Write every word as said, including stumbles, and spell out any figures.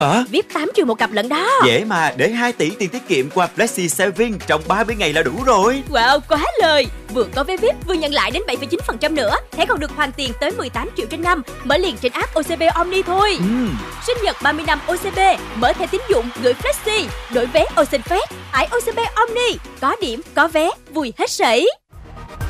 Hả? vê i pê tám triệu một cặp lận đó. Dễ mà, để hai tỷ tiền tiết kiệm qua Flexi Saving trong ba mươi ngày là đủ rồi. Wow, quá lời. Vừa có vé vê i pê, vừa nhận lại đến bảy phẩy chín phần trăm nữa. Thẻ còn được hoàn tiền tới mười tám triệu trên năm. Mở liền trên app ô xê bê Omni thôi. Ừ. Sinh nhật ba mươi năm ô xê bê, mở thẻ tín dụng gửi Flexi, đổi vé Ocean Fest, tải ô xê bê Omni, có điểm, có vé, vui hết sảy.